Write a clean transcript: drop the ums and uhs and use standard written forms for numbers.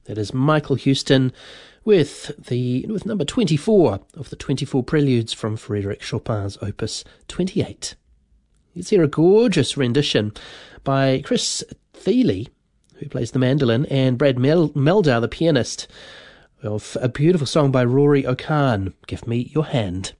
That is Michael Houston with number 24 of the 24 Preludes from Frédéric Chopin's Opus 28. You see a gorgeous rendition by Chris Thile, who plays the mandolin, and Brad Meldau, the pianist, of a beautiful song by Rory O'Kane, Give Me Your Hand.